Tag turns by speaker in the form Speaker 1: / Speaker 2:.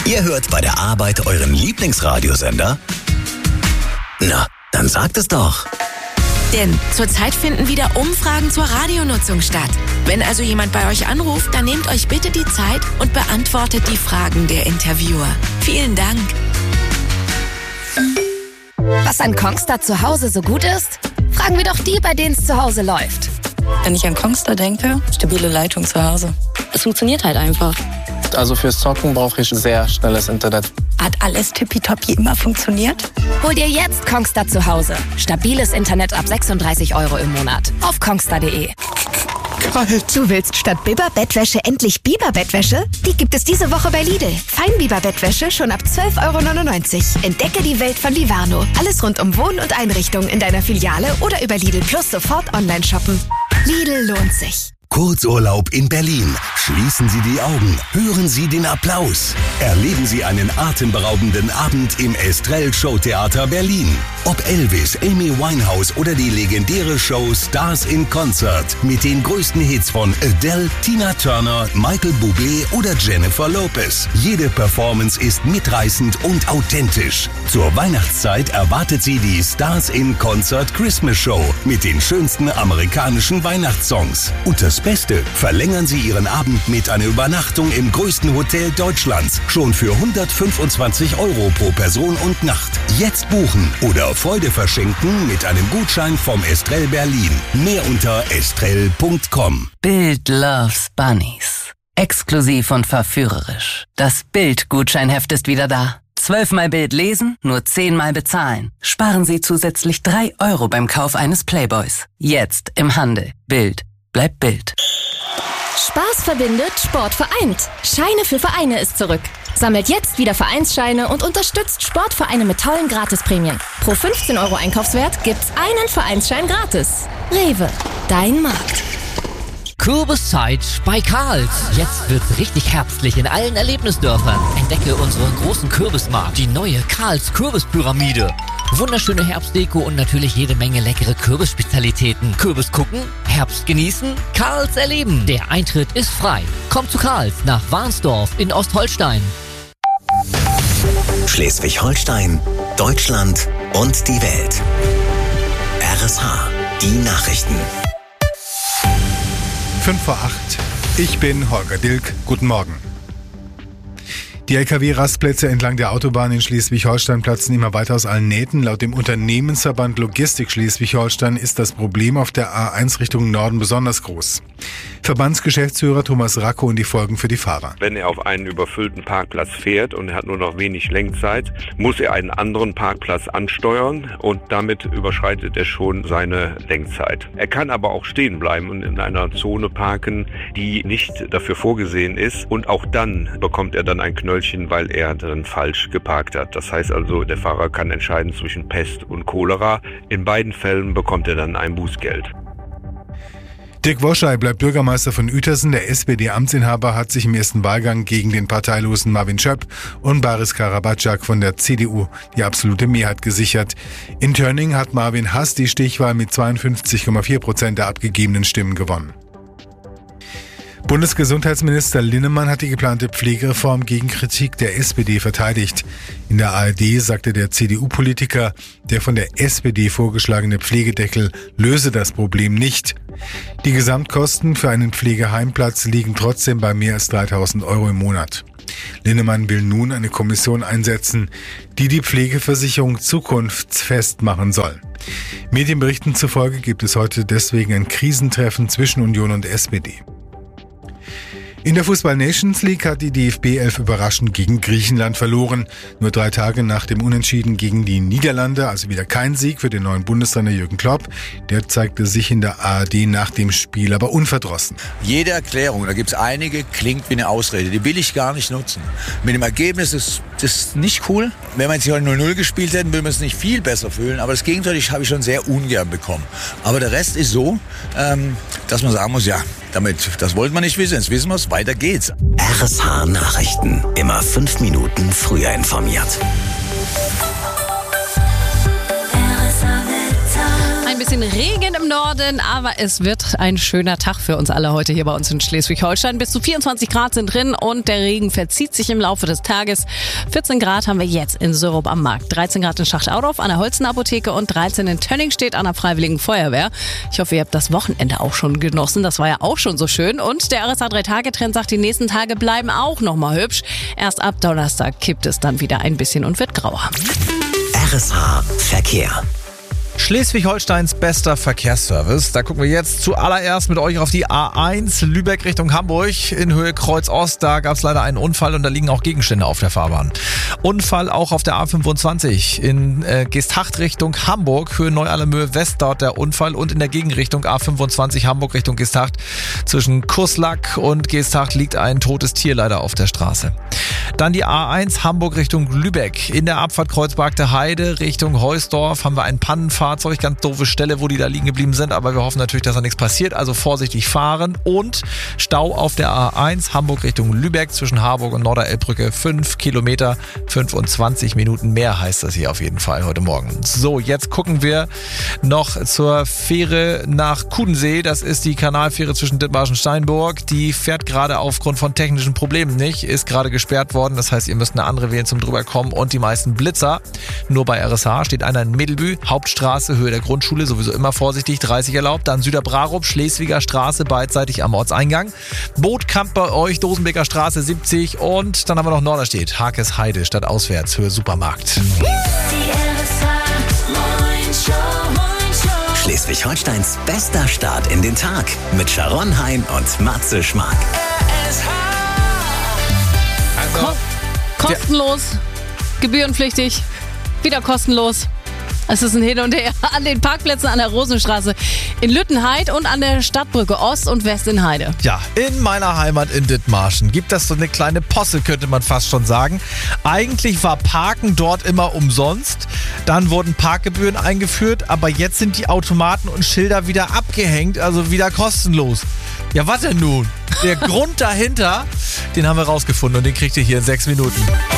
Speaker 1: Ihr hört bei der Arbeit euren Lieblingsradiosender? Na, dann sagt es doch.
Speaker 2: Denn zurzeit finden wieder Umfragen zur Radionutzung statt. Wenn also jemand bei euch anruft, dann nehmt euch bitte die Zeit und beantwortet die Fragen der Interviewer. Vielen Dank.
Speaker 3: Was an Kongstar zu Hause so gut ist? Fragen wir doch die, bei denen es zu Hause läuft.
Speaker 4: Wenn ich an Kongstar denke, stabile Leitung zu Hause. Es funktioniert halt einfach.
Speaker 5: Also fürs Zocken brauche ich sehr schnelles Internet.
Speaker 4: Hat alles tippitoppi immer funktioniert?
Speaker 3: Hol dir jetzt Kongstar zu Hause. Stabiles Internet ab 36 € im Monat. Auf kongstar.de.
Speaker 6: Du willst statt Biber-Bettwäsche endlich Biber-Bettwäsche? Die gibt es diese Woche bei Lidl. Feinbiber-Bettwäsche schon ab 12,99 €. Entdecke die Welt von Livano. Alles rund um Wohn- und Einrichtung in deiner Filiale oder über Lidl Plus sofort online shoppen. Lidl lohnt sich.
Speaker 1: Kurzurlaub in Berlin. Schließen Sie die Augen, hören Sie den Applaus. Erleben Sie einen atemberaubenden Abend im Estrell Showtheater Berlin. Ob Elvis, Amy Winehouse oder die legendäre Show Stars in Concert mit den größten Hits von Adele, Tina Turner, Michael Bublé oder Jennifer Lopez. Jede Performance ist mitreißend und authentisch. Zur Weihnachtszeit erwartet Sie die Stars in Concert Christmas Show mit den schönsten amerikanischen Weihnachtssongs. Und das Beste, verlängern Sie Ihren Abend mit einer Übernachtung im größten Hotel Deutschlands. Schon für 125 € pro Person und Nacht. Jetzt buchen oder Freude verschenken mit einem Gutschein vom Estrell Berlin. Mehr unter estrell.com.
Speaker 7: Bild loves Bunnies. Exklusiv und verführerisch. Das Bild-Gutscheinheft ist wieder da. 12-mal Bild lesen, nur 10-mal bezahlen. Sparen Sie zusätzlich 3 € beim Kauf eines Playboys. Jetzt im Handel. Bild. Bleibt Bild.
Speaker 3: Spaß verbindet, Sport vereint. Scheine für Vereine ist zurück. Sammelt jetzt wieder Vereinsscheine und unterstützt Sportvereine mit tollen Gratisprämien. Pro 15 € Einkaufswert gibt's einen Vereinsschein gratis. Rewe, dein Markt.
Speaker 8: Kürbiszeit bei Karls. Jetzt wird's richtig herbstlich in allen Erlebnisdörfern. Entdecke unseren großen Kürbismarkt, die neue Karls Kürbispyramide. Wunderschöne Herbstdeko und natürlich jede Menge leckere Kürbisspezialitäten. Kürbis gucken, Herbst genießen, Karls erleben. Der Eintritt ist frei. Kommt zu Karls nach Warnsdorf in Ostholstein.
Speaker 1: Schleswig-Holstein, Deutschland und die Welt. RSH, die Nachrichten.
Speaker 9: 7:55. Ich bin Holger Dilk. Guten Morgen. Die Lkw-Rastplätze entlang der Autobahn in Schleswig-Holstein platzen immer weiter aus allen Nähten. Laut dem Unternehmensverband Logistik Schleswig-Holstein ist das Problem auf der A1 Richtung Norden besonders groß. Verbandsgeschäftsführer Thomas Racco und die Folgen für die Fahrer.
Speaker 10: Wenn er auf einen überfüllten Parkplatz fährt und er hat nur noch wenig Lenkzeit, muss er einen anderen Parkplatz ansteuern und damit überschreitet er schon seine Lenkzeit. Er kann aber auch stehen bleiben und in einer Zone parken, die nicht dafür vorgesehen ist, und auch dann bekommt er dann ein Knöllchen, weil er dann falsch geparkt hat. Das heißt also, der Fahrer kann entscheiden zwischen Pest und Cholera. In beiden Fällen bekommt er dann ein Bußgeld.
Speaker 9: Dirk Woschei bleibt Bürgermeister von Uetersen. Der SPD-Amtsinhaber hat sich im ersten Wahlgang gegen den parteilosen Marvin Schöpp und Baris Karabatschak von der CDU die absolute Mehrheit gesichert. In Tönning hat Marvin Hass die Stichwahl mit 52,4% der abgegebenen Stimmen gewonnen. Bundesgesundheitsminister Linnemann hat die geplante Pflegereform gegen Kritik der SPD verteidigt. In der ARD sagte der CDU-Politiker, der von der SPD vorgeschlagene Pflegedeckel löse das Problem nicht. Die Gesamtkosten für einen Pflegeheimplatz liegen trotzdem bei mehr als 3.000 € im Monat. Linnemann will nun eine Kommission einsetzen, die die Pflegeversicherung zukunftsfest machen soll. Medienberichten zufolge gibt es heute deswegen ein Krisentreffen zwischen Union und SPD. In der Fußball-Nations League hat die DFB 11 überraschend gegen Griechenland verloren. Nur 3 Tage nach dem Unentschieden gegen die Niederlande, also wieder kein Sieg für den neuen Bundestrainer Jürgen Klopp. Der zeigte sich in der ARD nach dem Spiel aber unverdrossen.
Speaker 11: Jede Erklärung, da gibt es einige, klingt wie eine Ausrede. Die will ich gar nicht nutzen. Mit dem Ergebnis ist das nicht cool. Wenn wir jetzt hier 0-0 gespielt hätten, würden wir es nicht viel besser fühlen. Aber das Gegenteil habe ich schon sehr ungern bekommen. Aber der Rest ist so, dass man sagen muss, ja, das wollten wir nicht wissen. Jetzt wissen wir es, weiter geht's.
Speaker 1: RSH Nachrichten. Immer 5 Minuten früher informiert.
Speaker 12: Ein bisschen Regen im Norden, aber es wird ein schöner Tag für uns alle heute hier bei uns in Schleswig-Holstein. Bis zu 24 Grad sind drin und der Regen verzieht sich im Laufe des Tages. 14 Grad haben wir jetzt in Syrup am Markt, 13 Grad in Schacht-Audorf an der Holzenapotheke und 13 in Tönningstedt an der Freiwilligen Feuerwehr. Ich hoffe, ihr habt das Wochenende auch schon genossen. Das war ja auch schon so schön. Und der RSA 3-Tage-Trend sagt, die nächsten Tage bleiben auch noch mal hübsch. Erst ab Donnerstag kippt es dann wieder ein bisschen und wird grauer.
Speaker 1: RSA Verkehr.
Speaker 13: Schleswig-Holsteins bester Verkehrsservice. Da gucken wir jetzt zuallererst mit euch auf die A1 Lübeck Richtung Hamburg in Höhe Kreuz Ost. Da gab es leider einen Unfall und da liegen auch Gegenstände auf der Fahrbahn. Unfall auch auf der A25 in Geesthacht Richtung Hamburg, Höhe Neu-Allermöhe West, dort der Unfall und in der Gegenrichtung A25 Hamburg Richtung Geesthacht. Zwischen Kusslack und Geesthacht liegt ein totes Tier leider auf der Straße. Dann die A1 Hamburg Richtung Lübeck. In der Abfahrt Kreuzberg Heide Richtung Heusdorf haben wir ein Pannenfahrzeug. Ganz doofe Stelle, wo die da liegen geblieben sind. Aber wir hoffen natürlich, dass da nichts passiert. Also vorsichtig fahren. Und Stau auf der A1 Hamburg Richtung Lübeck zwischen Harburg und Norderelbbrücke. 5 Kilometer, 25 Minuten mehr heißt das hier auf jeden Fall heute Morgen. So, jetzt gucken wir noch zur Fähre nach Kudensee. Das ist die Kanalfähre zwischen Dithmarschen und Steinburg. Die fährt gerade aufgrund von technischen Problemen nicht. Ist gerade gesperrt worden. Das heißt, ihr müsst eine andere wählen zum drüberkommen und die meisten Blitzer. Nur bei RSH steht einer in Medelbü, Hauptstraße, Höhe der Grundschule, sowieso immer vorsichtig, 30 erlaubt. Dann Süderbrarup, Schleswiger Straße, beidseitig am Ortseingang. Bootkamp bei euch, Dosenbeker Straße 70 und dann haben wir noch Norderstedt, Hakes Heide, statt auswärts, Höhe Supermarkt.
Speaker 1: Schleswig-Holsteins bester Start in den Tag mit Sharon Hein und Matze Schmark.
Speaker 12: Kostenlos, gebührenpflichtig, wieder kostenlos. Es ist ein Hin und Her an den Parkplätzen an der Rosenstraße in Lüttenheid und an der Stadtbrücke Ost und West in Heide.
Speaker 13: Ja, in meiner Heimat in Dithmarschen gibt das so eine kleine Posse, könnte man fast schon sagen. Eigentlich war Parken dort immer umsonst. Dann wurden Parkgebühren eingeführt, aber jetzt sind die Automaten und Schilder wieder abgehängt, also wieder kostenlos. Ja, was denn nun? Der Grund dahinter, den haben wir rausgefunden und den kriegt ihr hier in 6 Minuten.